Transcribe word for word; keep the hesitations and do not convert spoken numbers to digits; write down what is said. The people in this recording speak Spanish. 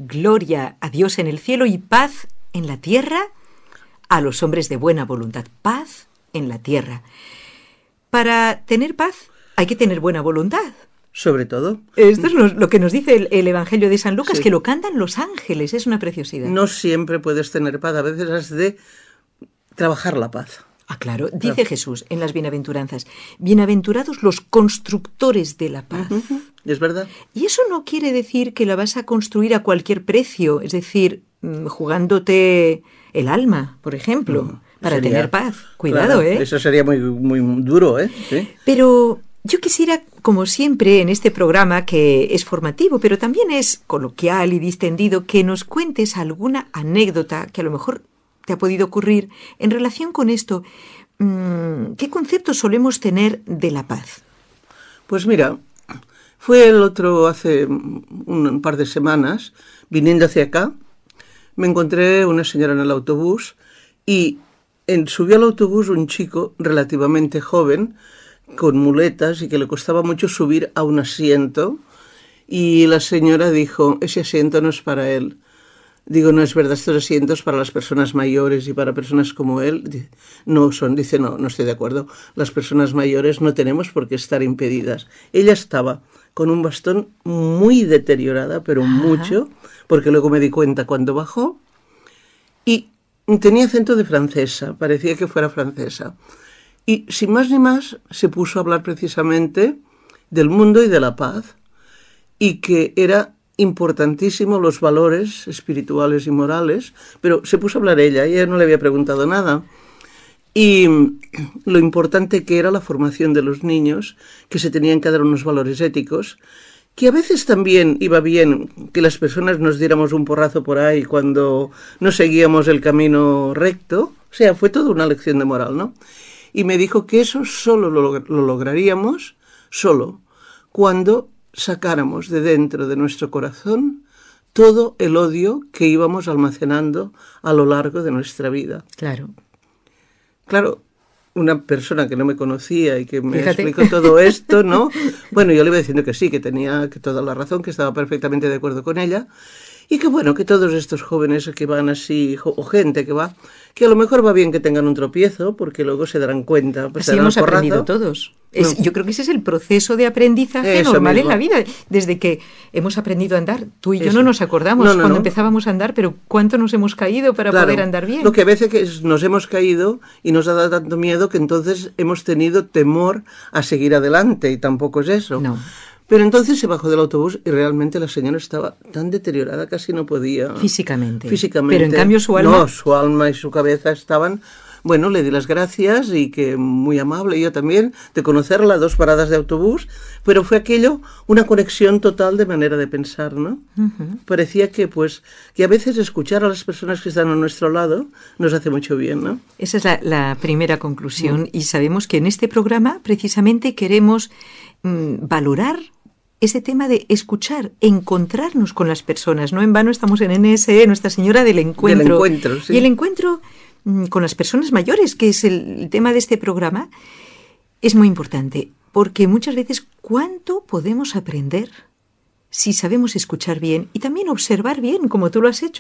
gloria a Dios en el cielo y paz en la tierra a los hombres de buena voluntad. Paz en la tierra. Para tener paz hay que tener buena voluntad. Sobre todo. Esto es lo, lo que nos dice el, el Evangelio de San Lucas, sí. que lo cantan los ángeles, es una preciosidad. No siempre puedes tener paz, a veces has de trabajar la paz. Ah, claro, dice claro. Jesús en las bienaventuranzas, bienaventurados los constructores de la paz. Uh-huh. Es verdad. Y eso no quiere decir que la vas a construir a cualquier precio, es decir, jugándote el alma, por ejemplo, uh, para sería, tener paz. Cuidado, claro, ¿eh? Eso sería muy, muy duro, ¿eh? ¿Sí? Pero yo quisiera, como siempre en este programa, que es formativo, pero también es coloquial y distendido, que nos cuentes alguna anécdota que a lo mejor te ha podido ocurrir en relación con esto. ¿Qué conceptos solemos tener de la paz? Pues mira, fue el otro hace un par de semanas, viniendo hacia acá, me encontré una señora en el autobús y en, subió al autobús un chico relativamente joven, con muletas y que le costaba mucho subir a un asiento, y la señora dijo, ese asiento no es para él. Digo, no es verdad, estos asientos para las personas mayores y para personas como él no son. Dice, no, no estoy de acuerdo. Las personas mayores no tenemos por qué estar impedidas. Ella estaba con un bastón muy deteriorada, pero Ajá. mucho, porque luego me di cuenta cuando bajó, y tenía acento de francesa, parecía que fuera francesa. Y sin más ni más se puso a hablar precisamente del mundo y de la paz, y que era importantísimo los valores espirituales y morales, pero se puso a hablar ella, ella no le había preguntado nada, y lo importante que era la formación de los niños, que se tenían que dar unos valores éticos, que a veces también iba bien que las personas nos diéramos un porrazo por ahí cuando no seguíamos el camino recto, o sea, fue toda una lección de moral, ¿no? Y me dijo que eso solo lo, lo lograríamos, solo, cuando sacáramos de dentro de nuestro corazón todo el odio que íbamos almacenando a lo largo de nuestra vida. Claro. Claro, una persona que no me conocía y que me Fíjate. explicó todo esto, ¿no? Bueno, yo le iba diciendo que sí, que tenía que toda la razón, que estaba perfectamente de acuerdo con ella, y que bueno, que todos estos jóvenes que van así, o gente que va, que a lo mejor va bien que tengan un tropiezo, porque luego se darán cuenta. Pues así hemos aprendido todos. Es, no. Yo creo que ese es el proceso de aprendizaje Eso normal mismo. En la vida. Desde que hemos aprendido a andar, tú y Eso. Yo no nos acordamos no, no, cuando no. empezábamos a andar, pero ¿cuánto nos hemos caído para claro, poder andar bien? Lo que a veces que nos hemos caído y nos ha dado tanto miedo que entonces hemos tenido temor a seguir adelante, y tampoco es eso. No. Pero entonces se bajó del autobús y realmente la señora estaba tan deteriorada, casi no podía... Físicamente. Físicamente. Pero en cambio su alma... No, su alma y su cabeza estaban... Bueno, le di las gracias y que muy amable, yo también, de conocerla, dos paradas de autobús, pero fue aquello una conexión total de manera de pensar, ¿no? Uh-huh. Parecía que, pues, que a veces escuchar a las personas que están a nuestro lado nos hace mucho bien, ¿no? Esa es la, la primera conclusión, uh-huh. y sabemos que en este programa precisamente queremos mmm, valorar ese tema de escuchar, encontrarnos con las personas. No en vano estamos en N S E, Nuestra Señora del Encuentro. Del encuentro, sí. Y el encuentro mmm, con las personas mayores, que es el, el tema de este programa, es muy importante, porque muchas veces cuánto podemos aprender si sabemos escuchar bien y también observar bien, como tú lo has hecho.